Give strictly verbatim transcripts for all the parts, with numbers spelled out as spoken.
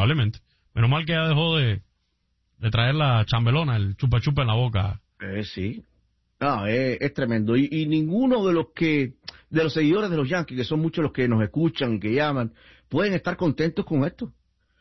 probablemente. Menos mal que ya dejó de, de traer la chambelona, el chupa chupa en la boca. Eh, sí. No, es, es tremendo. Y, y ninguno de los que, de los seguidores de los Yankees, que son muchos los que nos escuchan, que llaman, pueden estar contentos con esto.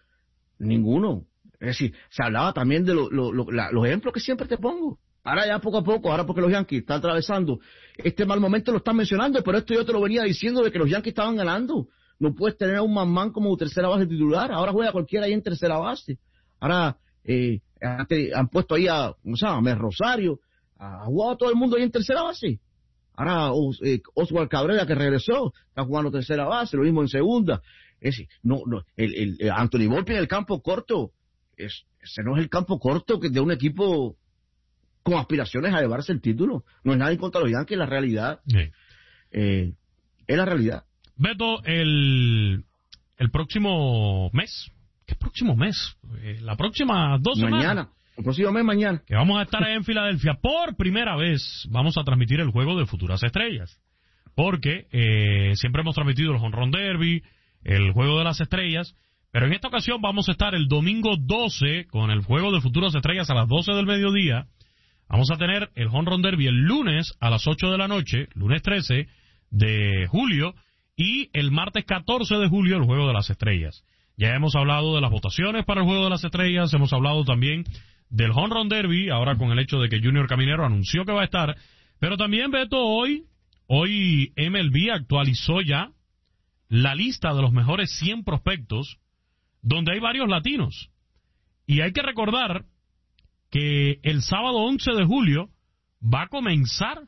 Ninguno. Es decir, se hablaba también de lo, lo, lo, la, los ejemplos que siempre te pongo. Ahora ya poco a poco, ahora porque los Yankees están atravesando este mal momento, lo están mencionando, pero esto yo te lo venía diciendo de que los Yankees estaban ganando. No puedes tener a un man-man como tercera base titular. Ahora juega cualquiera ahí en tercera base. Ahora eh, han puesto ahí a, ¿cómo se llama? Mer Rosario. Ha jugado todo el mundo ahí en tercera base. Ahora eh, Oswald Cabrera, que regresó, está jugando tercera base, lo mismo en segunda. Es, no, no, el, el, el Anthony Volpe en el campo corto, es, ese no es el campo corto que de un equipo con aspiraciones a llevarse el título. No es nada en contra de los Yankees, es la realidad. Sí. Eh, es la realidad. Beto, el, el próximo mes, ¿qué próximo mes? Eh, la próxima dos semanas. Mañana. El próximo mes mañana. Que vamos a estar ahí en Filadelfia. Por primera vez vamos a transmitir el juego de Futuras Estrellas. Porque eh, siempre hemos transmitido el Home Run Derby, el juego de las estrellas. Pero en esta ocasión vamos a estar el domingo doce con el juego de Futuras Estrellas a las doce del mediodía. Vamos a tener el Home Run Derby el lunes a las ocho de la noche, lunes trece de julio. Y el martes catorce de julio el juego de las estrellas. Ya hemos hablado de las votaciones para el juego de las estrellas. Hemos hablado también del Home Run Derby, ahora con el hecho de que Junior Caminero anunció que va a estar, pero también, Beto, hoy, hoy M L B actualizó ya la lista de los mejores cien prospectos, donde hay varios latinos, y hay que recordar que el sábado once de julio va a comenzar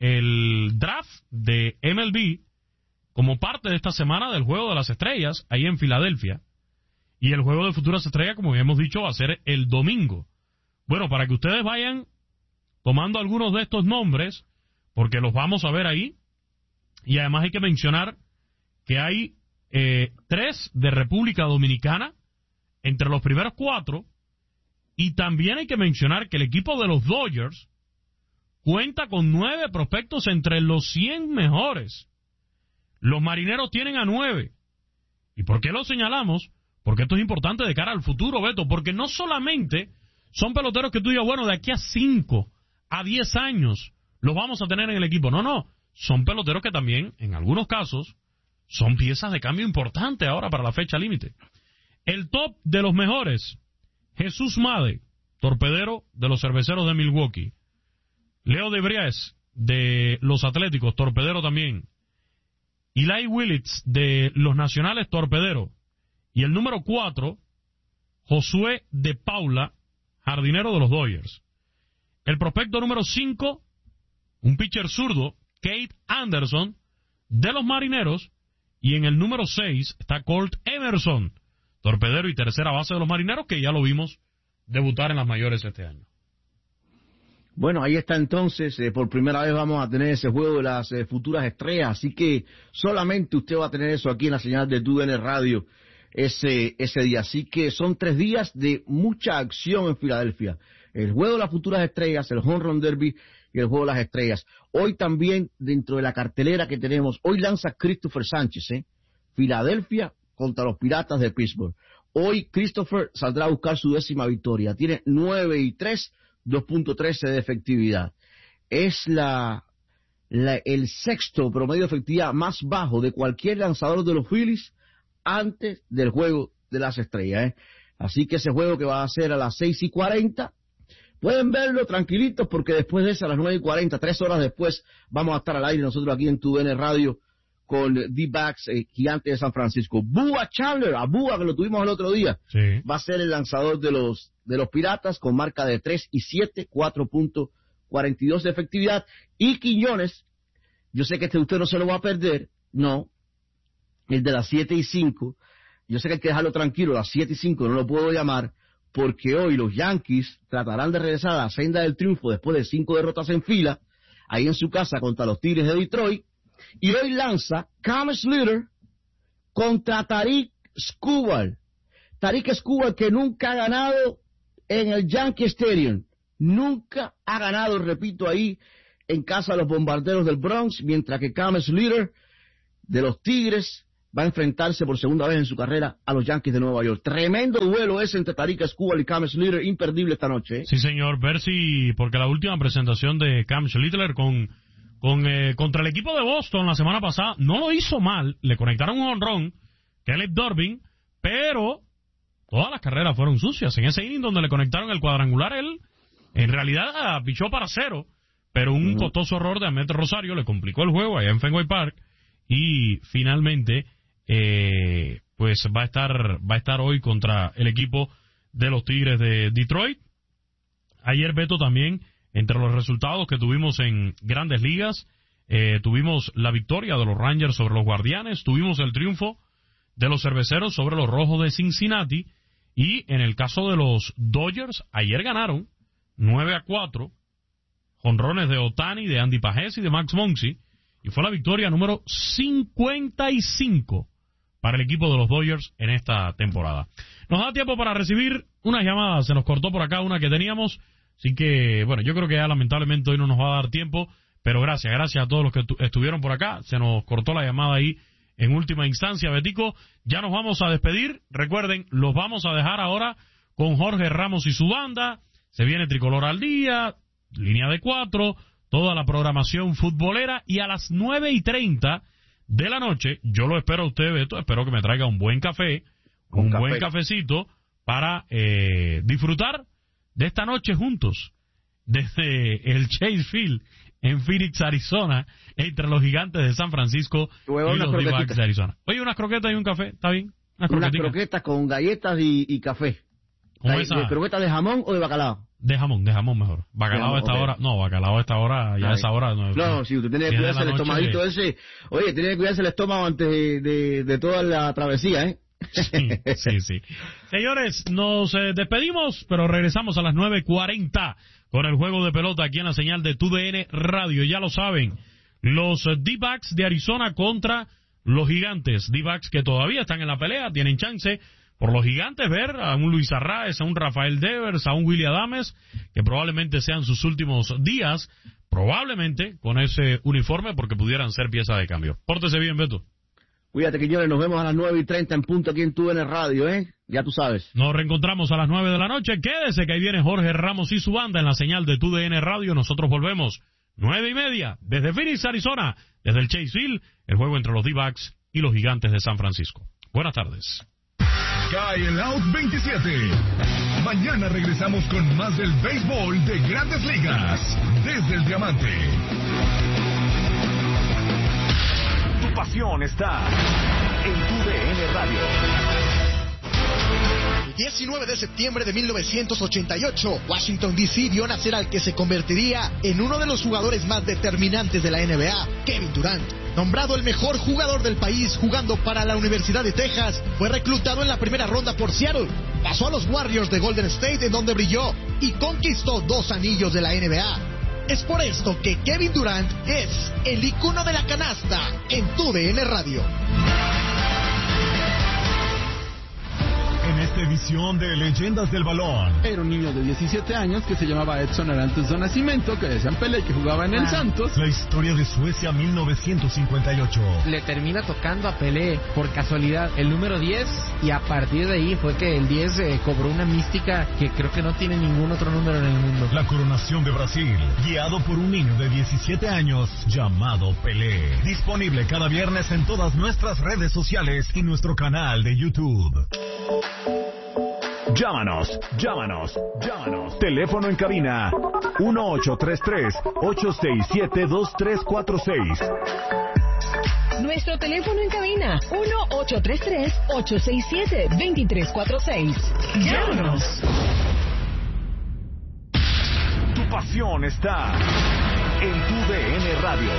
el draft de M L B como parte de esta semana del Juego de las Estrellas, ahí en Filadelfia, y el Juego de Futuras Estrellas, como ya hemos dicho, va a ser el domingo. Bueno, para que ustedes vayan tomando algunos de estos nombres, porque los vamos a ver ahí, y además hay que mencionar que hay eh, tres de República Dominicana entre los primeros cuatro, y también hay que mencionar que el equipo de los Dodgers cuenta con nueve prospectos entre los cien mejores. Los Marineros tienen a nueve. ¿Y por qué lo señalamos? Porque esto es importante de cara al futuro, Beto, porque no solamente son peloteros que tú digas, bueno, de aquí a cinco, a diez años los vamos a tener en el equipo. No, no, son peloteros que también, en algunos casos, son piezas de cambio importante ahora para la fecha límite. El top de los mejores, Jesús Made, torpedero de los Cerveceros de Milwaukee. Leo de Vries, de los Atléticos, torpedero también. Eli Willits, de los Nacionales, torpedero. Y el número cuatro, Josué de Paula, jardinero de los Dodgers. El prospecto número cinco, un pitcher zurdo, Kate Anderson, de los Marineros. Y en el número seis está Colt Emerson, torpedero y tercera base de los Marineros, que ya lo vimos debutar en las mayores este año. Bueno, ahí está entonces, eh, por primera vez vamos a tener ese juego de las eh, futuras estrellas, así que solamente usted va a tener eso aquí en la señal de T U D N Radio ese, ese día. Así que son tres días de mucha acción en Filadelfia. El juego de las futuras estrellas, el Home Run Derby y el juego de las estrellas. Hoy también, dentro de la cartelera que tenemos, hoy lanza Christopher Sánchez, ¿eh? Filadelfia contra los Piratas de Pittsburgh. Hoy Christopher saldrá a buscar su décima victoria. Tiene nueve y tres, dos punto trece de efectividad. Es la, la el sexto promedio de efectividad más bajo de cualquier lanzador de los Phillies antes del juego de las estrellas, ¿eh? Así que ese juego que va a ser a las seis y cuarenta, pueden verlo tranquilitos porque después de eso, a las nueve y cuarenta, tres horas después, vamos a estar al aire nosotros aquí en T U D N Radio con D-Backs, eh, Gigante de San Francisco. Bua Chandler, a Bua, que lo tuvimos el otro día, sí, va a ser el lanzador de los de los Piratas con marca de tres y siete, cuatro punto cuarenta y dos de efectividad. Y Quiñones, yo sé que este usted no se lo va a perder, no, el de las siete y cinco, yo sé que hay que dejarlo tranquilo, las siete y cinco no lo puedo llamar, porque hoy los Yankees tratarán de regresar a la senda del triunfo después de cinco derrotas en fila, ahí en su casa contra los Tigres de Detroit, y hoy lanza Cam Slater contra Tarik Skubal. Tarik Skubal, que nunca ha ganado en el Yankee Stadium, nunca ha ganado, repito, ahí en casa de los Bombarderos del Bronx, mientras que Cam Slater de los Tigres va a enfrentarse por segunda vez en su carrera a los Yankees de Nueva York. Tremendo duelo ese entre Tariq Skubal y Cam Schlitter, imperdible esta noche, ¿eh? Sí, señor, ver si, porque la última presentación de Cam Schlitter con, con, eh, contra el equipo de Boston la semana pasada, no lo hizo mal, le conectaron un honrón, Caleb Durbin, pero todas las carreras fueron sucias. En ese inning donde le conectaron el cuadrangular, él en realidad pichó para cero, pero un uh-huh. costoso error de Ahmed Rosario le complicó el juego allá en Fenway Park, y finalmente eh, pues va a estar va a estar hoy contra el equipo de los Tigres de Detroit. Ayer, Beto, también entre los resultados que tuvimos en Grandes Ligas, eh, tuvimos la victoria de los Rangers sobre los Guardianes, tuvimos el triunfo de los Cerveceros sobre los Rojos de Cincinnati, y en el caso de los Dodgers, ayer ganaron nueve a cuatro, jonrones de Ohtani, de Andy Pages y de Max Muncy, y fue la victoria número cincuenta y cinco para el equipo de los Dodgers en esta temporada. Nos da tiempo para recibir unas llamadas, se nos cortó por acá una que teníamos, así que, bueno, yo creo que ya lamentablemente hoy no nos va a dar tiempo, pero gracias, gracias a todos los que estuvieron por acá, se nos cortó la llamada ahí en última instancia. Betico, ya nos vamos a despedir, recuerden, los vamos a dejar ahora con Jorge Ramos y su banda, se viene Tricolor al Día, línea de cuatro, toda la programación futbolera, y a las nueve y treinta de la noche, yo lo espero a usted, Beto, espero que me traiga un buen café, un, un café. buen cafecito, para eh, disfrutar de esta noche juntos, desde el Chase Field, en Phoenix, Arizona, entre los Gigantes de San Francisco y los D-backs de Arizona. Oye, unas croquetas y un café, ¿está bien? Unas, unas croquetas con galletas y, y café. ¿De, esa... ¿De croquetas de jamón o de bacalao? De jamón, de jamón mejor. Bacalao a esta okay. hora, no, bacalao a esta hora, ya a esa hora. No, no, no, si usted tiene que cuidarse el estomaguito de... ese, oye, tiene que cuidarse el estómago antes de, de, de toda la travesía, ¿eh? Sí, sí, sí. Señores, nos eh, despedimos, pero regresamos a las nueve cuarenta con el juego de pelota aquí en la señal de T U D N Radio. Ya lo saben, los D-backs de Arizona contra los Gigantes. D-backs que todavía están en la pelea, tienen chance por los Gigantes ver a un Luis Arraez, a un Rafael Devers, a un Willy Adames, que probablemente sean sus últimos días, probablemente con ese uniforme, porque pudieran ser pieza de cambio. Pórtese bien, Beto. Cuídate, Quiñones, nos vemos a las nueve y treinta en punto aquí en T U D N Radio, ¿eh? Ya tú sabes. Nos reencontramos a las nueve de la noche. Quédese que ahí viene Jorge Ramos y su banda en la señal de T U D N Radio. Nosotros volvemos nueve y media desde Phoenix, Arizona, desde el Chase Field, el juego entre los D-backs y los Gigantes de San Francisco. Buenas tardes. Cae el Out veintisiete. Mañana regresamos con más del béisbol de Grandes Ligas desde el Diamante. Tu pasión está en T U D N Radio. El diecinueve de septiembre de mil novecientos ochenta y ocho, Washington D C vio nacer al que se convertiría en uno de los jugadores más determinantes de la N B A, Kevin Durant. Nombrado el mejor jugador del país jugando para la Universidad de Texas, fue reclutado en la primera ronda por Seattle. Pasó a los Warriors de Golden State, en donde brilló y conquistó dos anillos de la N B A. Es por esto que Kevin Durant es el icono de la canasta en T U D N Radio. En esta edición de Leyendas del Balón. Era un niño de diecisiete años que se llamaba Edson Arantes do Nascimento, que decían Pelé, que jugaba en el ah. Santos. La historia de Suecia mil novecientos cincuenta y ocho. Le termina tocando a Pelé, por casualidad, el número diez, y a partir de ahí fue que el diez eh, cobró una mística que creo que no tiene ningún otro número en el mundo. La coronación de Brasil, guiado por un niño de diecisiete años llamado Pelé. Disponible cada viernes en todas nuestras redes sociales y nuestro canal de YouTube. Llámanos, llámanos, llámanos. Teléfono en cabina uno ocho tres tres, ocho seis siete, dos tres cuatro seis. Nuestro teléfono en cabina uno ocho tres tres, ocho seis siete, dos tres cuatro seis. Llámanos. Tu pasión está en T U D N Radio.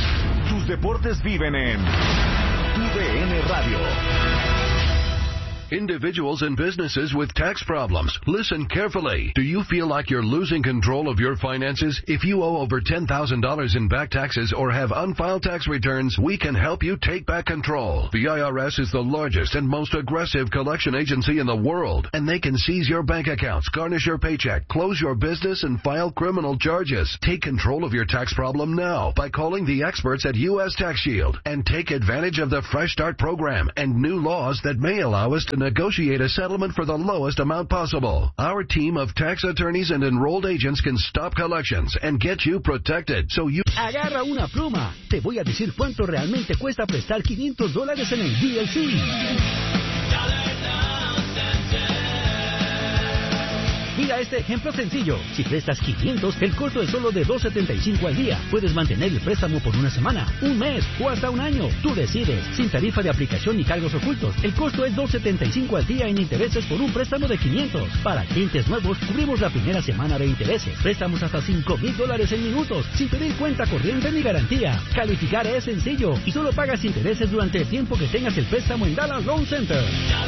Tus deportes viven en T U D N Radio. Individuals and businesses with tax problems, listen carefully. Do you feel like you're losing control of your finances? If you owe over ten thousand dollars in back taxes or have unfiled tax returns, we can help you take back control. The I R S is the largest and most aggressive collection agency in the world, and they can seize your bank accounts, garnish your paycheck, close your business, and file criminal charges. Take control of your tax problem now by calling the experts at U S Tax Shield and take advantage of the Fresh Start program and new laws that may allow us to negotiate a settlement for the lowest amount possible. Our team of tax attorneys and enrolled agents can stop collections and get you protected so you... Agarra una pluma. Te voy a decir cuánto realmente cuesta prestar quinientos dólares en el D L C. Mira este ejemplo sencillo. Si prestas quinientos, el costo es solo de dos setenta y cinco al día. Puedes mantener el préstamo por una semana, un mes o hasta un año. Tú decides. Sin tarifa de aplicación ni cargos ocultos. El costo es dos setenta y cinco al día en intereses por un préstamo de quinientos. Para clientes nuevos, cubrimos la primera semana de intereses. Préstamos hasta cinco mil dólares en minutos, sin pedir cuenta corriente ni garantía. Calificar es sencillo y solo pagas intereses durante el tiempo que tengas el préstamo en Dallas Loan Center.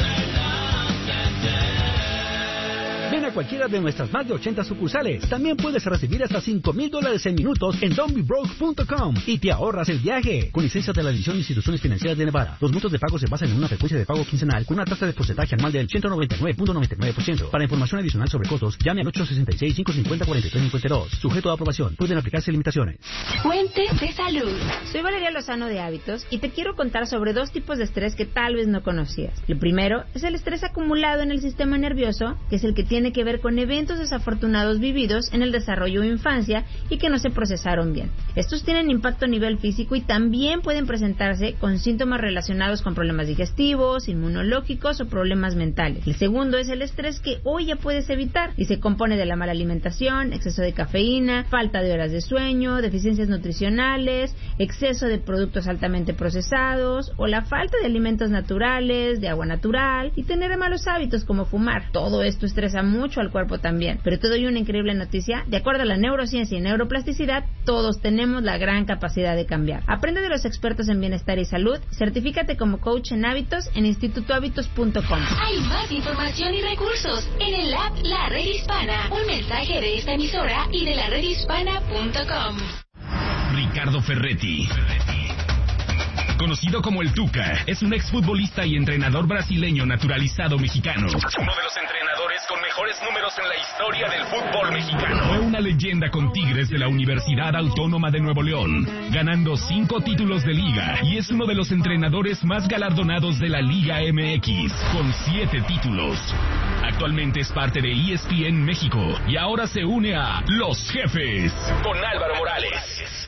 Ven a cualquiera de nuestras más de ochenta sucursales. También puedes recibir hasta cinco mil dólares en minutos en don't be broke punto com y te ahorras el viaje. Con licencia de la División de Instituciones Financieras de Nevada. Los montos de pago se basan en una frecuencia de pago quincenal con una tasa de porcentaje anual del ciento noventa y nueve punto noventa y nueve por ciento. Para información adicional sobre costos, llame al ocho sesenta y seis, cinco cincuenta, cuarenta y tres cincuenta y dos. Sujeto a aprobación. Pueden aplicarse limitaciones. Fuentes de salud. Soy Valeria Lozano de Hábitos y te quiero contar sobre dos tipos de estrés que tal vez no conocías. El primero es el estrés acumulado en el sistema nervioso, que es el que tiene que ver con eventos desafortunados vividos en el desarrollo o infancia y que no se procesaron bien. Estos tienen impacto a nivel físico y también pueden presentarse con síntomas relacionados con problemas digestivos, inmunológicos o problemas mentales. El segundo es el estrés que hoy ya puedes evitar y se compone de la mala alimentación, exceso de cafeína, falta de horas de sueño, deficiencias nutricionales, exceso de productos altamente procesados o la falta de alimentos naturales, de agua natural y tener malos hábitos como fumar. Todo esto estresa mucho al cuerpo también. Pero te doy una increíble noticia. De acuerdo a la neurociencia y neuroplasticidad, todos tenemos la gran capacidad de cambiar. Aprende de los expertos en bienestar y salud. Certifícate como coach en hábitos en instituto hábitos punto com. Hay más información y recursos en el app La Red Hispana. Un mensaje de esta emisora y de la red hispana punto com. Ricardo Ferretti, conocido como el Tuca, es un exfutbolista y entrenador brasileño naturalizado mexicano. Uno de los entrenadores con mejores números en la historia del fútbol mexicano. Fue una leyenda con Tigres de la Universidad Autónoma de Nuevo León, ganando cinco títulos de liga, y es uno de los entrenadores más galardonados de la Liga M X, con siete títulos. Actualmente es parte de E S P N México y ahora se une a Los Jefes con Álvaro Morales.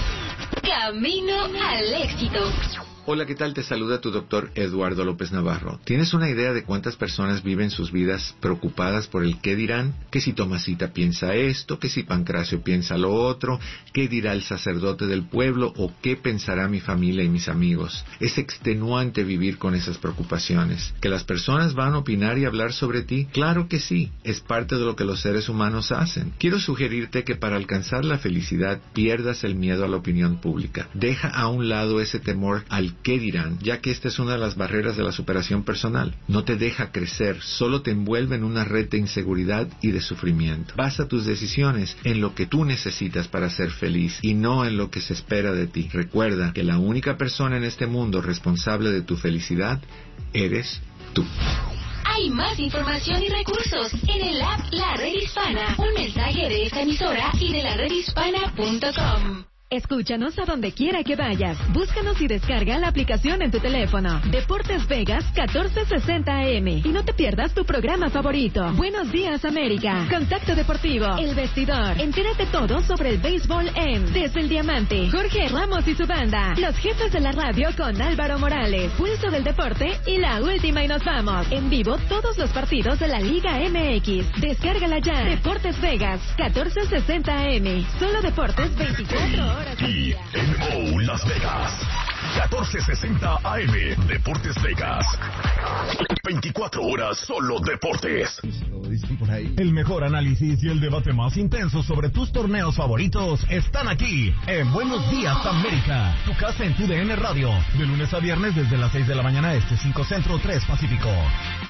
Camino al éxito. Hola, ¿qué tal? Te saluda tu doctor Eduardo López Navarro. ¿Tienes una idea de cuántas personas viven sus vidas preocupadas por el qué dirán? Que si Tomasita piensa esto, que si Pancracio piensa lo otro, qué dirá el sacerdote del pueblo o qué pensará mi familia y mis amigos. Es extenuante vivir con esas preocupaciones. ¿Que las personas van a opinar y hablar sobre ti? Claro que sí, es parte de lo que los seres humanos hacen. Quiero sugerirte que para alcanzar la felicidad pierdas el miedo a la opinión pública. Deja a un lado ese temor al qué dirán, ya que esta es una de las barreras de la superación personal. No te deja crecer, solo te envuelve en una red de inseguridad y de sufrimiento. Basa tus decisiones en lo que tú necesitas para ser feliz y no en lo que se espera de ti. Recuerda que la única persona en este mundo responsable de tu felicidad eres tú. Hay más información y recursos en el app La Red Hispana. Un mensaje de esta emisora y de la red hispana punto com. Escúchanos a donde quiera que vayas. Búscanos y descarga la aplicación en tu teléfono. Deportes Vegas catorce sesenta A M. Y no te pierdas tu programa favorito. Buenos días, América. Contacto Deportivo. El Vestidor. Entérate todo sobre el béisbol en Desde el Diamante. Jorge Ramos y su banda. Los Jefes de la radio con Álvaro Morales. Pulso del Deporte y la última y nos vamos. En vivo todos los partidos de la Liga M X. Descárgala ya. Deportes Vegas catorce sesenta A M. Solo deportes veinticuatro horas. Y en O Las Vegas. catorce sesenta A M, Deportes Vegas. veinticuatro horas solo deportes. El mejor análisis y el debate más intenso sobre tus torneos favoritos están aquí en Buenos Días América, tu casa en tu D N Radio, de lunes a viernes desde las seis de la mañana este, cinco Centro, tres Pacífico.